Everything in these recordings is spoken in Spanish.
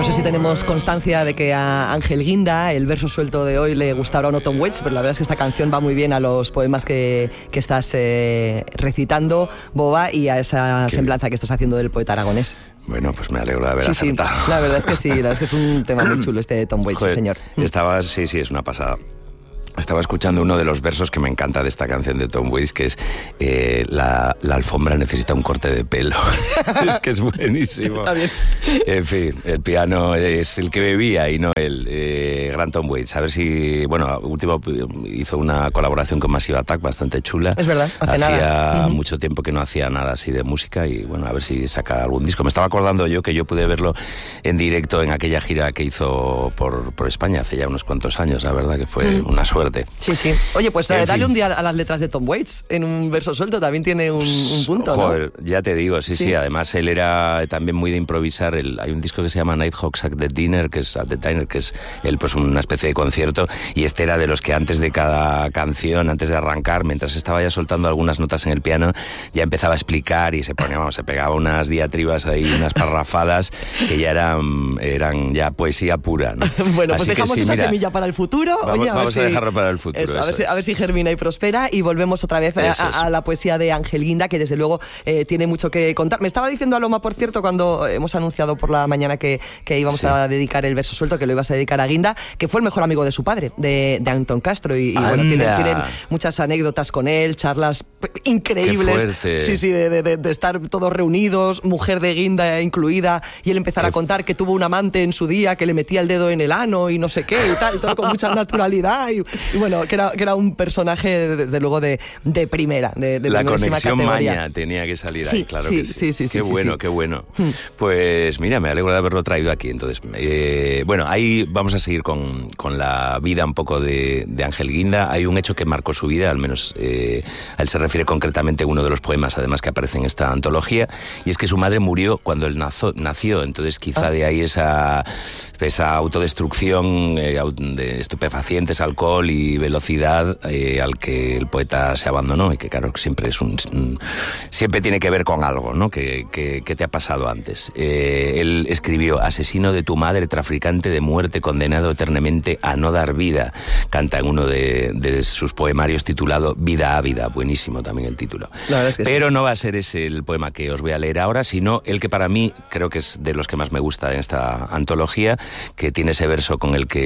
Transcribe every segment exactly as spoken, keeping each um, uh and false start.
No sé si tenemos constancia de que a Ángel Guinda el verso suelto de hoy le gustará o no Tom Waits, pero la verdad es que esta canción va muy bien a los poemas que, que estás eh, recitando, Boba, y a esa Qué semblanza bien. que estás haciendo del poeta aragonés. Bueno, pues me alegro de haber sí, acertado. Sí, la verdad es que sí, la verdad es que es un tema muy chulo este de Tom Waits, Joder, sí, señor. Estaba, sí, sí, es una pasada. Estaba escuchando uno de los versos que me encanta de esta canción de Tom Waits, que es eh, la, la alfombra necesita un corte de pelo. Es que es buenísimo. Está bien. En fin, el piano es el que bebía y no el eh, gran Tom Waits. A ver si, bueno, último hizo una colaboración con Massive Attack bastante chula. Es verdad, hace Hacía nada. mucho tiempo que no hacía nada así de música y bueno, a ver si saca algún disco. Me estaba acordando yo que yo pude verlo en directo en aquella gira que hizo por, por España hace ya unos cuantos años, la verdad que fue mm. una suerte. Sí, sí. Oye, pues en dale fin. un día a las letras de Tom Waits en un verso suelto, también tiene un, un punto, Joder, ¿no? ya te digo, sí, sí, sí. Además él era también muy de improvisar. El, hay un disco que se llama Nighthawks at the Dinner, que es at the Diner, que es él, pues una especie de concierto, y este era de los que antes de cada canción, antes de arrancar, mientras estaba ya soltando algunas notas en el piano, ya empezaba a explicar y se ponía, vamos, se pegaba unas diatribas ahí, unas parrafadas que ya eran, eran ya poesía pura, ¿no? Bueno, pues Así dejamos sí, esa mira, semilla para el futuro. Vamos, Oye, a, vamos ver a si, dejarlo para el futuro. Eso, a, ver eso si, es. a ver si germina y prospera, y volvemos otra vez a, a, a la poesía de Ángel Guinda, que desde luego eh, tiene mucho que contar. Me estaba diciendo Aloma, por cierto, cuando hemos anunciado por la mañana que, que íbamos sí. a dedicar el verso suelto, que lo ibas a dedicar a Guinda, que fue el mejor amigo de su padre, de, de Antón Castro, y, y bueno, tienen, tienen muchas anécdotas con él, charlas increíbles. Qué fuerte. Sí, sí, de, de, de estar todos reunidos, mujer de Guinda incluida, y él empezar Qué a contar que tuvo un amante en su día que le metía el dedo en el ano y no sé qué y tal, y todo con mucha naturalidad, y, y bueno, que era, que era un personaje desde luego de, de primera, de, de la conexión categoría. Maña tenía que salir sí, ahí, claro sí, que sí. Sí, sí, qué sí, bueno, sí. qué bueno. Hmm. Pues mira, me alegro de haberlo traído aquí. Entonces, eh, bueno, ahí vamos a seguir con, con la vida un poco de, de Ángel Guinda. Hay un hecho que marcó su vida, al menos eh, a él se refiere concretamente a uno de los poemas, además, que aparece en esta antología, y es que su madre murió cuando él nazo, nació, entonces quizá ah. de ahí esa, esa autodestrucción eh, de estupefacientes, alcohol y velocidad eh, al que el poeta se abandonó, y que claro, siempre es un, un siempre tiene que ver con algo, ¿no? que, que, que te ha pasado antes. Eh, él escribió: asesino de tu madre, traficante de muerte, condenado eternamente a no dar vida. Canta en uno de, de sus poemarios titulado Vida Ávida, buenísimo también el título. Es que Pero sí. no va a ser ese el poema que os voy a leer ahora, sino el que para mí creo que es de los que más me gusta en esta antología, que tiene ese verso con el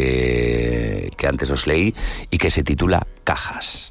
que, que antes os leí y que se titula Cajas.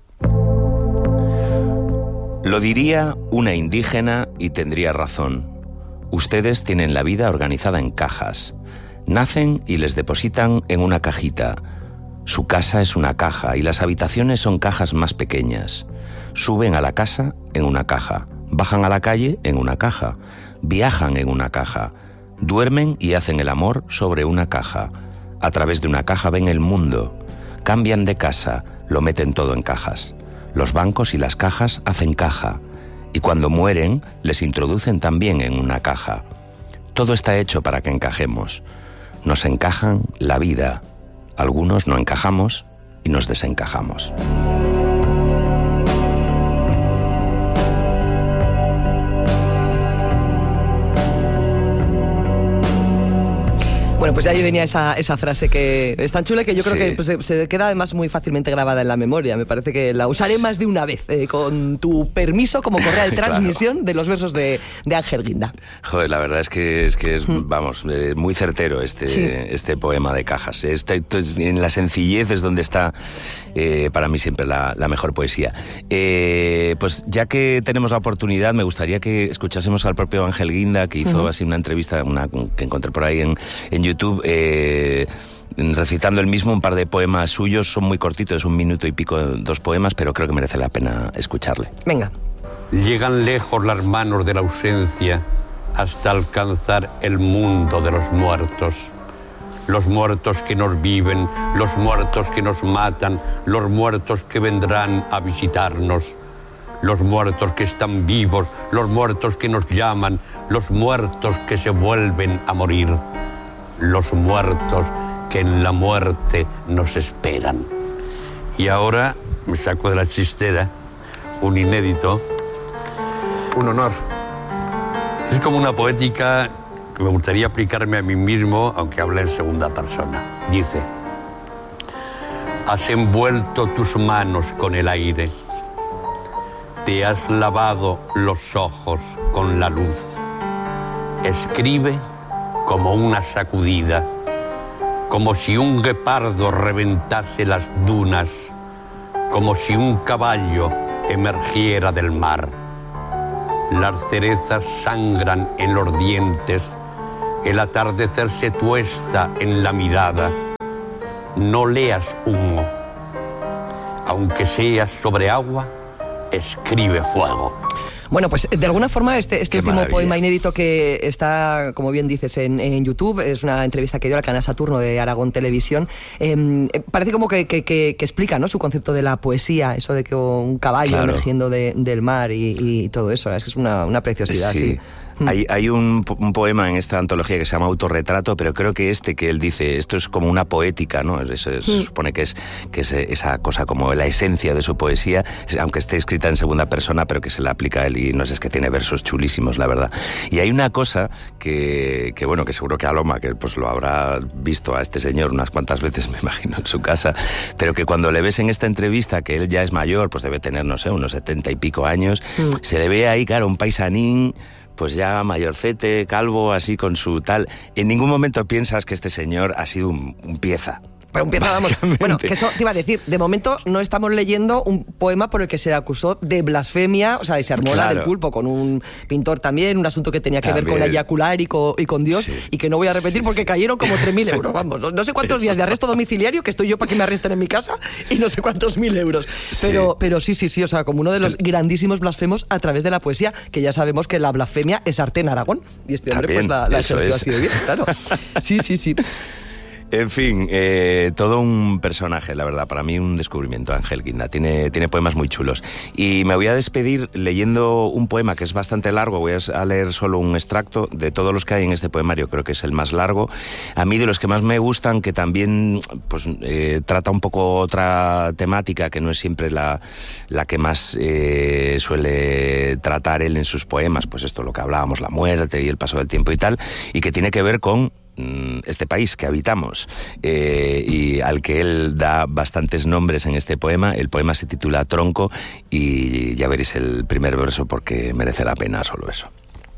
Lo diría una indígena y tendría razón. Ustedes tienen la vida organizada en cajas. Nacen y les depositan en una cajita. Su casa es una caja y las habitaciones son cajas más pequeñas. Suben a la casa en una caja, bajan a la calle en una caja, viajan en una caja, duermen y hacen el amor sobre una caja. A través de una caja ven el mundo. Cambian de casa, lo meten todo en cajas. Los bancos y las cajas hacen caja, y cuando mueren les introducen también en una caja. Todo está hecho para que encajemos. Nos encajan la vida. Algunos no encajamos y nos desencajamos. Bueno, pues ahí venía esa, esa frase que es tan chula que yo creo sí. que pues, se, se queda además muy fácilmente grabada en la memoria. Me parece que la usaré más de una vez, eh, con tu permiso, como correa de transmisión claro. de los versos de, de Ángel Guinda. Joder, la verdad es que es, que es mm. vamos, eh, muy certero este, sí. este poema de Cajas. Este, en la sencillez es donde está, eh, para mí, siempre la, la mejor poesía. Eh, pues ya que tenemos la oportunidad, me gustaría que escuchásemos al propio Ángel Guinda, que hizo uh-huh. así una entrevista una, que encontré por ahí en, en YouTube, Eh, recitando el mismo un par de poemas suyos. Son muy cortitos, un minuto y pico, dos poemas, pero creo que merece la pena escucharle. Venga. Llegan lejos las manos de la ausencia hasta alcanzar el mundo de los muertos. Los muertos que nos viven, los muertos que nos matan, los muertos que vendrán a visitarnos, los muertos que están vivos, los muertos que nos llaman, los muertos que se vuelven a morir. Los muertos que en la muerte nos esperan. Y ahora me saco de la chistera un inédito. Un honor. Es como una poética que me gustaría aplicarme a mí mismo, aunque hable en segunda persona. Dice: has envuelto tus manos con el aire, te has lavado los ojos con la luz. Escribe como una sacudida, como si un guepardo reventase las dunas, como si un caballo emergiera del mar. Las cerezas sangran en los dientes, el atardecer se tuesta en la mirada. No leas humo, aunque seas sobre agua, escribe fuego. Bueno, pues de alguna forma este, este último maravilla. Poema inédito que está, como bien dices, en, en YouTube, es una entrevista que dio al canal Saturno de Aragón Televisión, eh, parece como que, que, que, que explica, ¿no?, su concepto de la poesía, eso de que un caballo claro. emergiendo de, del mar y, y todo eso, es que es una, una preciosidad, sí. sí. Hay, hay un, un poema en esta antología que se llama Autorretrato, pero creo que este que él dice, esto es como una poética, ¿no? Es, es, se supone que es, que es esa cosa como la esencia de su poesía, aunque esté escrita en segunda persona, pero que se la aplica a él, y no sé, es que tiene versos chulísimos, la verdad. Y hay una cosa que, que bueno, que seguro que Aloma, que pues lo habrá visto a este señor unas cuantas veces, me imagino, en su casa, pero que cuando le ves en esta entrevista, que él ya es mayor, pues debe tener, no sé, unos setenta y pico años, mm. se le ve ahí, claro, un paisanín, pues ya mayorcete, calvo, así con su tal. En ningún momento piensas que este señor ha sido un, un pieza. Pero un pieza, vamos. Bueno, que eso te iba a decir. De momento no estamos leyendo un poema por el que se le acusó de blasfemia, o sea, y se armó claro. la del pulpo con un pintor también, un asunto que tenía que también. ver con eyacular y con, y con Dios, sí. y que no voy a repetir sí, porque sí. cayeron como tres mil euros, vamos. No, no sé cuántos días de arresto domiciliario, que estoy yo para que me arresten en mi casa, y no sé cuántos mil euros. Pero sí, pero sí, sí, sí, o sea, como uno de los grandísimos blasfemos a través de la poesía, que ya sabemos que la blasfemia es arte en Aragón. Y este hombre también, pues la, la ejerció así de bien, claro. Sí, sí, sí. En fin, eh, todo un personaje, la verdad, para mí un descubrimiento, Ángel Guinda. Tiene, tiene poemas muy chulos. Y me voy a despedir leyendo un poema que es bastante largo. Voy a leer solo un extracto de todos los que hay en este poemario, creo que es el más largo. A mí, de los que más me gustan, que también pues, eh, trata un poco otra temática, que no es siempre la, la que más eh, suele tratar él en sus poemas, pues esto, lo que hablábamos, la muerte y el paso del tiempo y tal, y que tiene que ver con este país que habitamos, eh, y al que él da bastantes nombres en este poema. El poema se titula Tronco y ya veréis el primer verso porque merece la pena solo eso.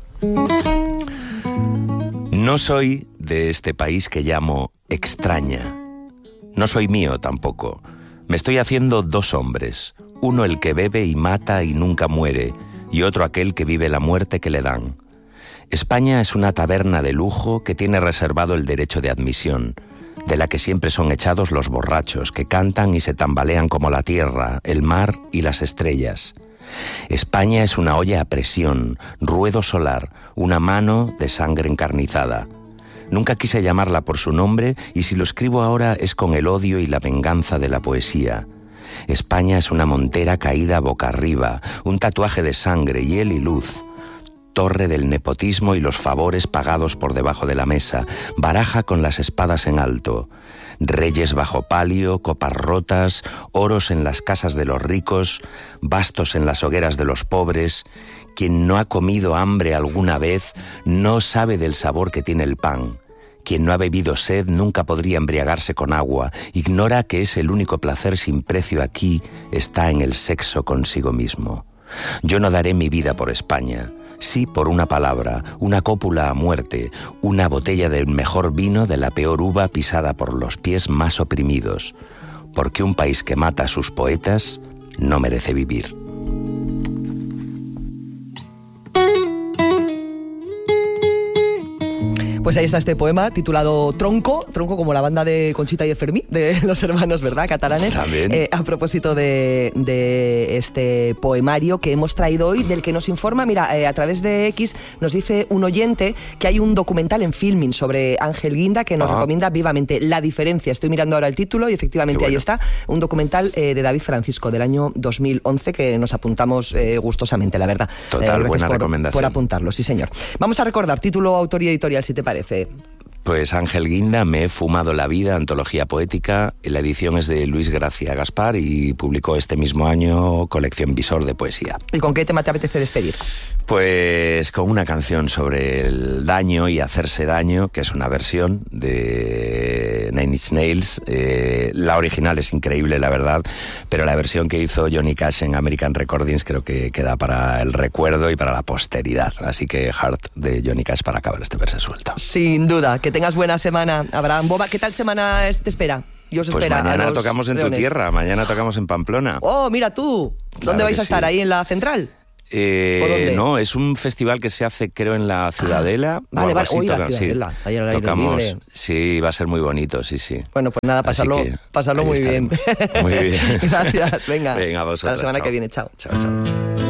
No soy de este país que llamo extraña. No soy mío tampoco. Me estoy haciendo dos hombres. Uno el que bebe y mata y nunca muere, y otro aquel que vive la muerte que le dan. España es una taberna de lujo que tiene reservado el derecho de admisión, de la que siempre son echados los borrachos que cantan y se tambalean como la tierra, el mar y las estrellas. España es una olla a presión, ruedo solar, una mano de sangre encarnizada. Nunca quise llamarla por su nombre y si lo escribo ahora es con el odio y la venganza de la poesía. España es una montera caída boca arriba, un tatuaje de sangre, hiel y luz. Torre del nepotismo y los favores pagados por debajo de la mesa, baraja con las espadas en alto, reyes bajo palio, copas rotas, oros en las casas de los ricos, bastos en las hogueras de los pobres. Quien no ha comido hambre alguna vez no sabe del sabor que tiene el pan. Quien no ha bebido sed nunca podría embriagarse con agua, ignora que es el único placer sin precio aquí está en el sexo consigo mismo. Yo no daré mi vida por España. Sí por una palabra, una cópula a muerte, una botella del mejor vino de la peor uva pisada por los pies más oprimidos, porque un país que mata a sus poetas no merece vivir. Pues ahí está este poema titulado Tronco, Tronco como la banda de Conchita y de Fermí, de los hermanos, ¿verdad?, catalanes. También. Eh, a propósito de, de este poemario que hemos traído hoy, del que nos informa, mira, eh, a través de X nos dice un oyente que hay un documental en Filmin sobre Ángel Guinda que nos ah. recomienda vivamente. La diferencia. Estoy mirando ahora el título y efectivamente bueno. ahí está, un documental eh, de David Francisco del año dos mil once que nos apuntamos eh, gustosamente, la verdad. Total, eh, buena por, recomendación. por apuntarlo, sí señor. Vamos a recordar título, autor y editorial, si te parece. Pues Ángel Guinda, Me he fumado la vida, antología poética. La edición es de Luis Gracia Gaspar y publicó este mismo año colección Visor de poesía. ¿Y con qué tema te apetece despedir? Pues con una canción sobre el daño y hacerse daño, que es una versión de Nine Inch Nails. Eh, la original es increíble, la verdad, pero la versión que hizo Johnny Cash en American Recordings creo que queda para el recuerdo y para la posteridad. Así que Heart de Johnny Cash para acabar este verso suelto. Sin duda. Que tengas buena semana, Abraham. Boba, ¿qué tal semana te espera? Yo os pues espera mañana tocamos en leones. tu tierra, mañana tocamos en Pamplona. Oh, mira tú. ¿Dónde Claro vais a estar? Sí. ¿Ahí en la central? Eh, no, es un festival que se hace, creo, en la Ciudadela. Ah, vale, vale. Así. Uy, la Toca, Ciudadela. Sí, Ahí al aire tocamos. libre. Sí, va a ser muy bonito, sí, sí. Bueno, pues nada, pasarlo, que pasarlo muy bien. Muy bien. Gracias, venga. Venga, vosotros. Hasta la semana chao. que viene, chao. Chao, chao.